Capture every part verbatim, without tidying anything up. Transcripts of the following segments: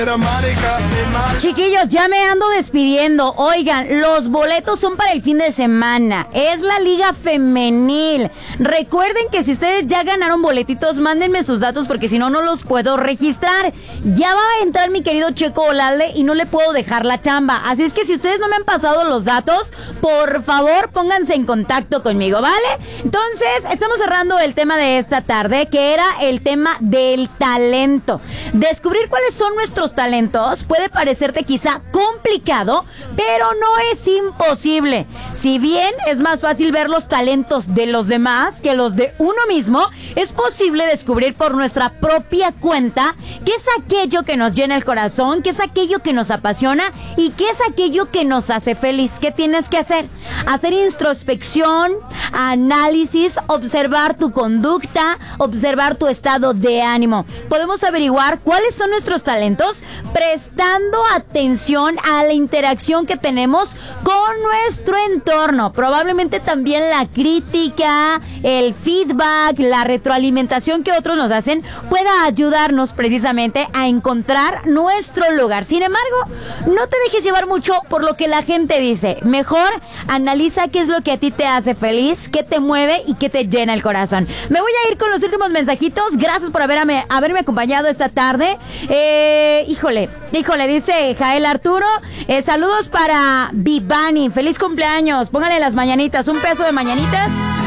Chiquillos, ya me ando despidiendo. Oigan, los boletos son para el fin de semana. Es la Liga Femenil. Recuerden que si ustedes ya ganaron boletitos, mándenme sus datos porque si no, no los puedo registrar. Ya va a entrar mi querido Checo Olalde y no le puedo dejar la chamba. Así es que si ustedes no me han pasado los datos, por favor, pónganse en contacto conmigo, ¿vale? Entonces, estamos cerrando el tema de esta tarde, que era el tema del talento. Descubrir cuáles son nuestros talentos puede parecerte quizá complicado, pero no es imposible. Si bien es más fácil ver los talentos de los demás que los de uno mismo, es posible descubrir por nuestra propia cuenta qué es aquello que nos llena el corazón, qué es aquello que nos apasiona y qué es aquello que nos hace feliz. ¿Qué tienes que hacer? Hacer introspección, análisis, observar tu conducta, observar tu estado de ánimo. Podemos averiguar cuáles son nuestros talentos prestando atención a la interacción que tenemos con nuestro entorno. Probablemente también la crítica, el feedback, la retroalimentación que otros nos hacen pueda ayudarnos precisamente a encontrar nuestro lugar. Sin embargo, no te dejes llevar mucho por lo que la gente dice. Mejor analiza qué es lo que a ti te hace feliz, qué te mueve y qué te llena el corazón. Me voy a ir con los últimos mensajitos. Gracias por haberme, haberme acompañado esta tarde. Eh, híjole, híjole, dice Jael Arturo. Eh, saludos para Vivani. Feliz cumpleaños. Póngale las mañanitas. Un peso de mañanitas.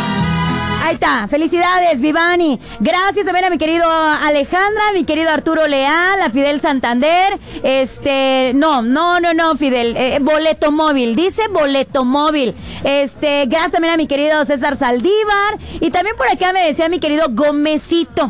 Ahí está, felicidades, Vivani. Gracias también a mi querido Alejandra, mi querido Arturo Leal, a Fidel Santander. Este, no, no, no, no, Fidel, eh, boleto móvil, dice boleto móvil. Este, gracias también a mi querido César Saldívar. Y también por acá me decía mi querido Gómezito.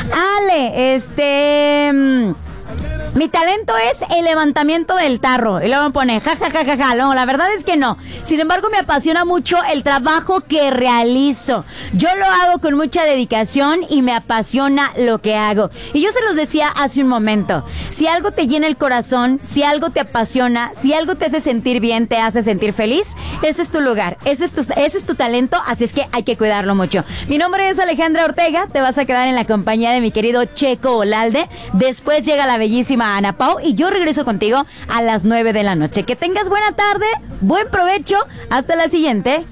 Ale, este... Mmm, mi talento es el levantamiento del tarro. Y luego me pone, ja, ja, ja, ja, ja. No, la verdad es que no. Sin embargo, me apasiona mucho el trabajo que realizo. Yo lo hago con mucha dedicación y me apasiona lo que hago. Y yo se los decía hace un momento. Si algo te llena el corazón, si algo te apasiona, si algo te hace sentir bien, te hace sentir feliz, ese es tu lugar. Ese es tu, ese es tu talento, así es que hay que cuidarlo mucho. Mi nombre es Alejandra Ortega. Te vas a quedar en la compañía de mi querido Checo Olalde. Después llega la bellísima Ana Pau y yo regreso contigo a las nueve de la noche. Que tengas buena tarde, buen provecho, hasta la siguiente.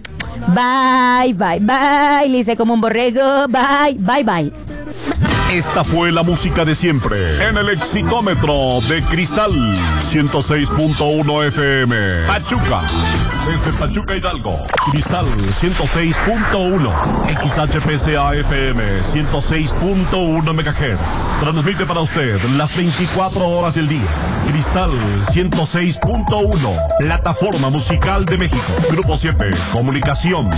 Bye, bye, bye. Le hice como un borrego. Bye, bye, bye. Esta fue la música de siempre en el Exitómetro de Cristal ciento seis punto uno F M. Pachuca, desde Pachuca Hidalgo. Cristal ciento seis punto uno. X H P C A F M ciento seis punto uno megahertz. Transmite para usted las veinticuatro horas del día. Cristal ciento seis punto uno. Plataforma musical de México. Grupo siete. Comunicación.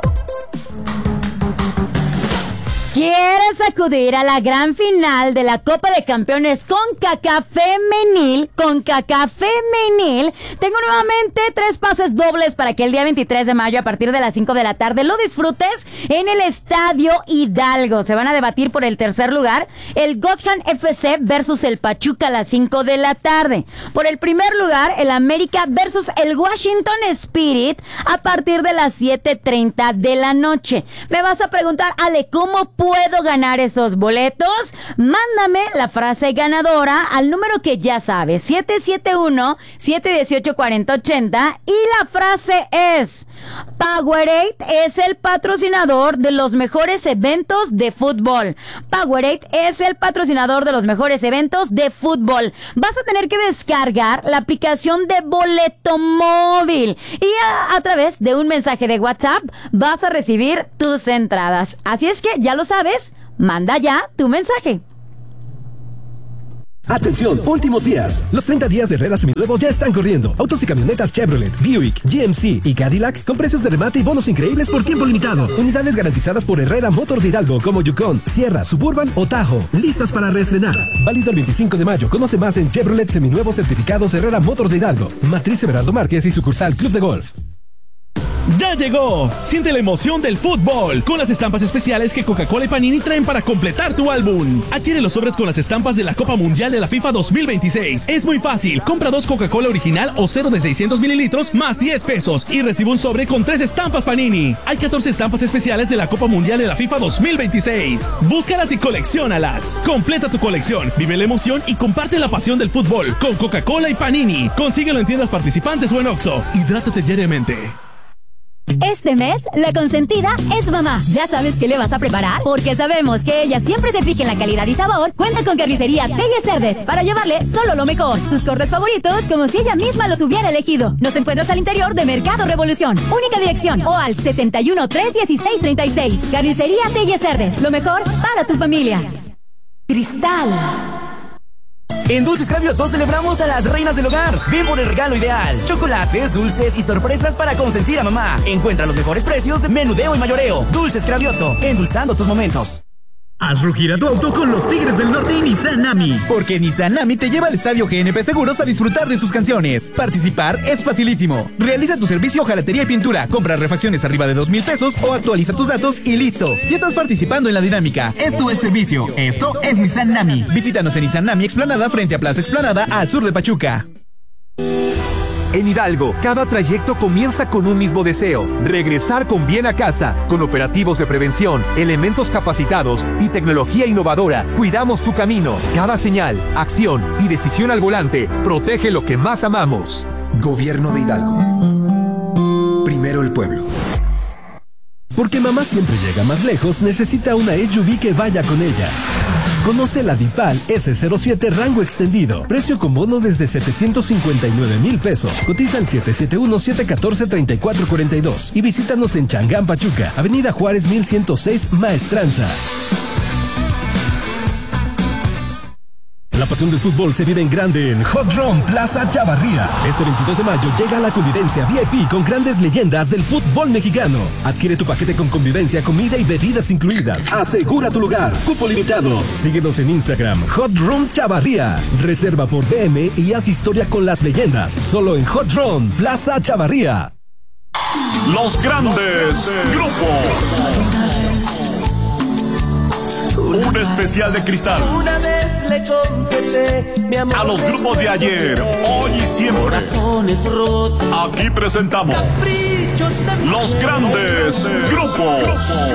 ¿Quieres acudir a la gran final de la Copa de Campeones CONCACAF Femenil? CONCACAF Femenil. Tengo nuevamente tres pases dobles para que el día veintitrés de mayo a partir de las cinco de la tarde lo disfrutes en el Estadio Hidalgo. Se van a debatir por el tercer lugar el Gotham F C versus el Pachuca a las cinco de la tarde. Por el primer lugar el América versus el Washington Spirit a partir de las siete treinta de la noche. Me vas a preguntar, Ale, ¿cómo puedo ganar esos boletos? Mándame la frase ganadora al número que ya sabes, siete siete uno, siete uno ocho, cuatro cero ocho cero, y la frase es: Powerade es el patrocinador de los mejores eventos de fútbol. Powerade es el patrocinador de los mejores eventos de fútbol. Vas a tener que descargar la aplicación de Boleto Móvil y a, a través de un mensaje de WhatsApp vas a recibir tus entradas. Así es que ya lo sabes, manda ya tu mensaje. Atención, últimos días. Los treinta días de Herrera Seminuevos ya están corriendo. Autos y camionetas Chevrolet, Buick, G M C y Cadillac con precios de remate y bonos increíbles por tiempo limitado. Unidades garantizadas por Herrera Motors de Hidalgo como Yukon, Sierra, Suburban o Tahoe. Listas para reestrenar. Válido el veinticinco de mayo. Conoce más en Chevrolet Seminuevos certificados Herrera Motors de Hidalgo. Matriz Everardo Márquez y sucursal Club de Golf. ¡Ya llegó! Siente la emoción del fútbol con las estampas especiales que Coca-Cola y Panini traen para completar tu álbum. Adquiere los sobres con las estampas de la Copa Mundial de la FIFA dos mil veintiséis. Es muy fácil. Compra dos Coca-Cola original o cero de seiscientos mililitros más diez pesos y recibe un sobre con tres estampas Panini. Hay catorce estampas especiales de la Copa Mundial de la FIFA dos mil veintiséis. Búscalas y colecciónalas. Completa tu colección, vive la emoción y comparte la pasión del fútbol con Coca-Cola y Panini. Consíguelo en tiendas participantes o en Oxxo. Hidrátate diariamente. Este mes, la consentida es mamá. ¿Ya sabes qué le vas a preparar? Porque sabemos que ella siempre se fija en la calidad y sabor. Cuenta con Carnicería Telles Cerdes para llevarle solo lo mejor. Sus cortes favoritos como si ella misma los hubiera elegido. Nos encuentras al interior de Mercado Revolución. Única dirección o al setenta y uno, tres dieciséis, treinta y seis. Carnicería Telles Cerdes. Lo mejor para tu familia. Cristal. En Dulces Cravioto celebramos a las reinas del hogar. Ven por el regalo ideal. Chocolates, dulces y sorpresas para consentir a mamá. Encuentra los mejores precios de menudeo y mayoreo. Dulces Cravioto, endulzando tus momentos. Haz rugir a tu auto con los Tigres del Norte y Nissan Nami. Porque Nissan Nami te lleva al estadio G N P Seguros a disfrutar de sus canciones. Participar es facilísimo. Realiza tu servicio jalatería y pintura. Compra refacciones arriba de dos mil pesos o actualiza tus datos y listo. Ya estás participando en la dinámica. Esto es servicio. Esto es Nissan Nami. Visítanos en Nissan Nami Explanada frente a Plaza Explanada al sur de Pachuca. En Hidalgo, cada trayecto comienza con un mismo deseo: regresar con bien a casa. Con operativos de prevención, elementos capacitados y tecnología innovadora, cuidamos tu camino. Cada señal, acción y decisión al volante protege lo que más amamos. Gobierno de Hidalgo. Primero el pueblo. Porque mamá siempre llega más lejos, necesita una S U V que vaya con ella. Conoce la Dipal ese cero siete rango extendido. Precio con bono desde setecientos cincuenta y nueve mil pesos. Cotiza al siete siete uno, siete uno cuatro, tres cuatro cuatro dos. Y visítanos en Changán, Pachuca, Avenida Juárez mil ciento seis, Maestranza. La pasión del fútbol se vive en grande en Hot Run Plaza Chavarría. Este veintidós de mayo llega la convivencia V I P con grandes leyendas del fútbol mexicano. Adquiere tu paquete con convivencia, comida y bebidas incluidas. Asegura tu lugar. Cupo limitado. Síguenos en Instagram, Hot Run Chavarría. Reserva por D M y haz historia con las leyendas. Solo en Hot Run Plaza Chavarría. Los grandes grupos. Un especial de Cristal. Una vez le confesé mi amor. A los grupos de ayer, hoy y siempre. Corazones rotos. Aquí presentamos los grandes grupos.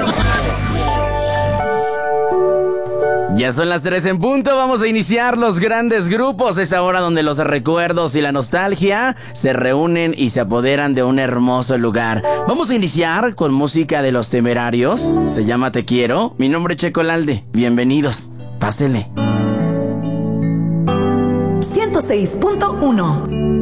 Ya son las tres en punto, vamos a iniciar los grandes grupos. Es ahora donde los recuerdos y la nostalgia se reúnen y se apoderan de un hermoso lugar. Vamos a iniciar con música de Los Temerarios. Se llama Te Quiero. Mi nombre es Checo Lalde. Bienvenidos. Pásele. ciento seis punto uno